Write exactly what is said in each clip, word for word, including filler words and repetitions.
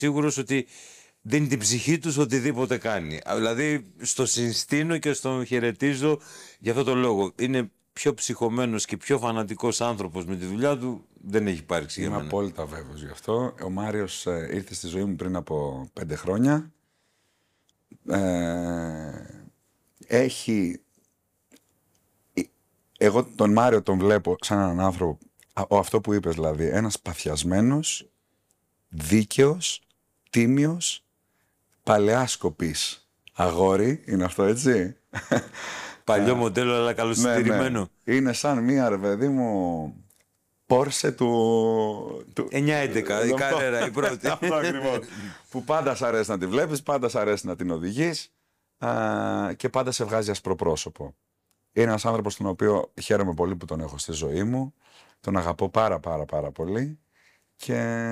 σίγουρος ότι δίνει την ψυχή του οτιδήποτε κάνει. Δηλαδή στο συστήνω και στον χαιρετίζω για αυτό το λόγο. Είναι πιο ψυχωμένος και πιο φανατικός άνθρωπος με τη δουλειά του, δεν έχει υπάρξει για Είμαι μένα. απόλυτα βέβαιος γι' αυτό. Ο Μάριος ε, ήρθε στη ζωή μου πριν από πέντε χρόνια. Ε, έχει... Εγώ τον Μάριο τον βλέπω σαν έναν άνθρωπο, ο, αυτό που είπες δηλαδή, ένας παθιασμένος, δίκαιος, τίμιος, παλαιάσκοπης αγόρι, είναι αυτό έτσι? Παλιό μοντέλο αλλά καλοσυντηρημένο. Ναι, ναι. Είναι σαν μία, ρε παιδί μου, Πόρσε του... του... εννιά έντεκα, η Καρέρα, η πρώτη. Αυτό ακριβώς. Που πάντα σ' αρέσει να τη βλέπεις, πάντα σ' αρέσει να την οδηγείς α, και πάντα σε βγάζει ασπροπρόσωπο. Είναι ένας άνθρωπος τον οποίο χαίρομαι πολύ που τον έχω στη ζωή μου. Τον αγαπώ πάρα πάρα πάρα πολύ και,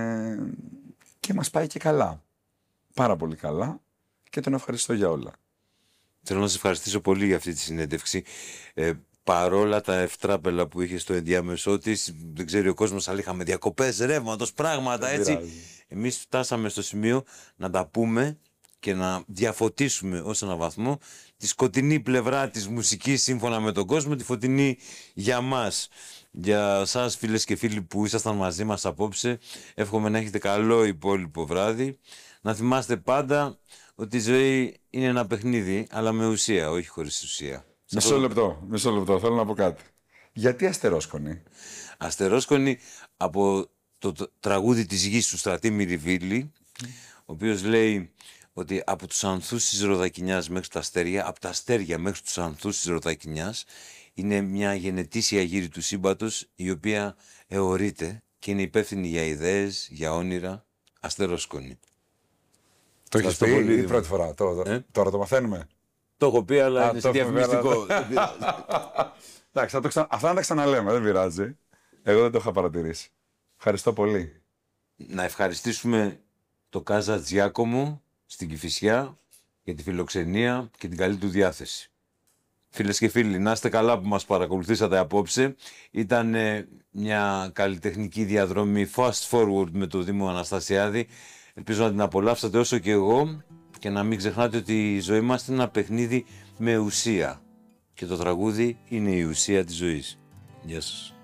και μας πάει και καλά. Πάρα πολύ καλά και τον ευχαριστώ για όλα. Θέλω να σας ευχαριστήσω πολύ για αυτή τη συνέντευξη. Ε, παρόλα τα ευτράπελα που είχε στο ενδιάμεσό της, δεν ξέρει ο κόσμος, αλλά είχαμε διακοπές, ρεύματος, πράγματα Δεν έτσι. πειράζει. Εμείς φτάσαμε στο σημείο να τα πούμε και να διαφωτίσουμε ως έναν βαθμό τη σκοτεινή πλευρά της μουσικής σύμφωνα με τον κόσμο, τη φωτεινή για μας. Για σας φίλες και φίλοι που ήσασταν μαζί μας απόψε, εύχομαι να έχετε καλό υπόλοιπο βράδυ. Να θυμάστε πάντα ότι η ζωή είναι ένα παιχνίδι, αλλά με ουσία, όχι χωρίς ουσία. Μισό λεπτό, μισό λεπτό, θέλω να πω κάτι. Γιατί αστερόσκονη? Αστερόσκονη από το τραγούδι της γης του Στρατή Μυριβίλη, mm. ο οποίος λέει ότι από τους ανθούς της Ροδακινιάς μέχρι τα αστέρια, από τα αστέρια μέχρι τους ανθούς της Ροδακινιάς, είναι μια γενετήσια γύρι του σύμπαντος, η οποία αιωρείται και είναι υπεύθυνη για ιδέες, για όνειρα, αστερόσκονη. Το έχεις πει πολύ, ή πρώτη φορά, το, ε? τώρα το μαθαίνουμε? Το έχω πει, αλλά Α, είναι σε διαφημιστικό. Εντάξει, ξα... αυτά να τα ξαναλέμε, δεν πειράζει. Εγώ δεν το είχα παρατηρήσει. Ευχαριστώ πολύ. Να ευχαριστήσουμε το Κάζα Τζιάκομο στην Κηφισιά για τη φιλοξενία και την καλή του διάθεση. Φίλες και φίλοι, να είστε καλά που μας παρακολουθήσατε απόψε. Ήταν ε, μια καλλιτεχνική διαδρομή fast forward με το Δήμο Αναστασιάδη. Ελπίζω να την απολαύσατε όσο και εγώ και να μην ξεχνάτε ότι η ζωή μας είναι ένα παιχνίδι με ουσία και το τραγούδι είναι η ουσία της ζωής. Γεια σας.